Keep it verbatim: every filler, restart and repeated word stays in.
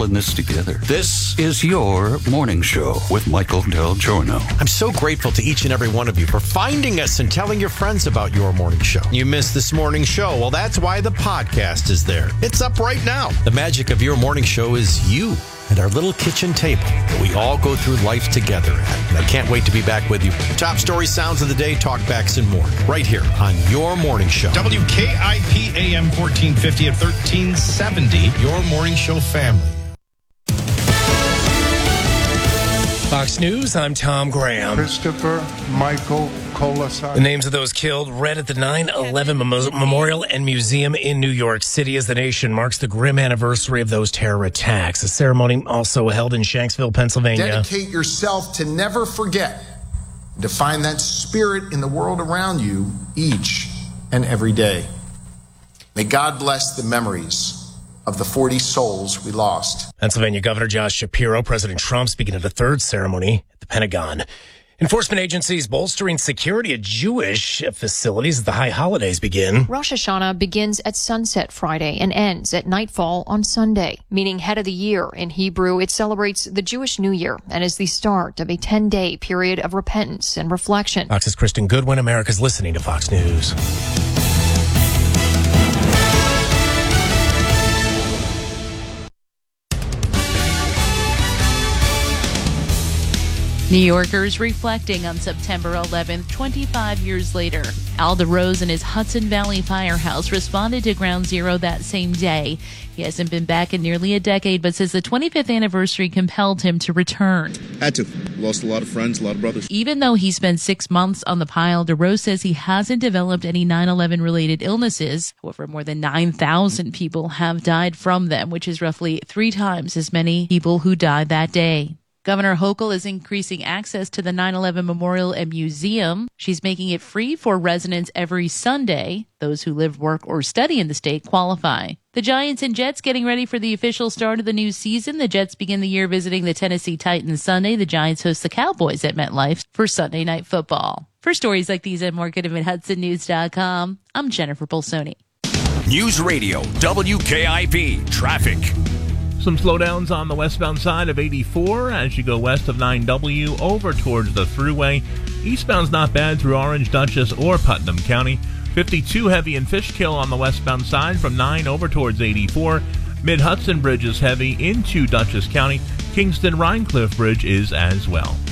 in this together. This is your morning show with Michael Del Giorno. I'm so grateful to each and every one of you for finding us and telling your friends about your morning show. You missed this morning show. Well, that's why the podcast is there. It's up right now. The magic of your morning show is you and our little kitchen table that we all go through life together at. And I can't wait to be back with you. Top story, sounds of the day, talkbacks, and more. Right here on your morning show. W K I P A M fourteen fifty at thirteen seventy. Your morning show family. Fox News, I'm Tom Graham. Christopher Michael Colasar. The names of those killed read at the nine eleven Memorial and Museum in New York City as the nation marks the grim anniversary of those terror attacks. A ceremony also held in Shanksville, Pennsylvania. Dedicate yourself to never forget, to find that spirit in the world around you each and every day. May God bless the memories of the forty souls we lost. Pennsylvania Governor Josh Shapiro, President Trump speaking at a third ceremony at the Pentagon. Enforcement agencies bolstering security at Jewish facilities as the high holidays begin. Rosh Hashanah begins at sunset Friday and ends at nightfall on Sunday, meaning head of the year. In Hebrew, it celebrates the Jewish New Year and is the start of a ten-day period of repentance and reflection. Fox's Kristen Goodwin. America's listening to Fox News. New Yorkers reflecting on September eleventh, twenty-five years later. Al DeRose and his Hudson Valley Firehouse responded to Ground Zero that same day. He hasn't been back in nearly a decade, but says the twenty-fifth anniversary compelled him to return. Had to. Lost a lot of friends, a lot of brothers. Even though he spent six months on the pile, DeRose says he hasn't developed any nine eleven related illnesses. However, more than nine thousand people have died from them, which is roughly three times as many people who died that day. Governor Hochul is increasing access to the nine eleven Memorial and Museum. She's making it free for residents every Sunday. Those who live, work, or study in the state qualify. The Giants and Jets getting ready for the official start of the new season. The Jets begin the year visiting the Tennessee Titans Sunday. The Giants host the Cowboys at MetLife for Sunday Night Football. For stories like these and more, go to mid hudson news dot com. I'm Jennifer Bolsoni. News Radio W K I P Traffic. Some slowdowns on the westbound side of eighty-four as you go west of nine W over towards the Thruway. Eastbound's not bad through Orange, Dutchess, or Putnam County. fifty-two heavy in Fishkill on the westbound side from nine over towards eighty-four. Mid-Hudson Bridge is heavy into Dutchess County. Kingston Rhinecliff Bridge is as well.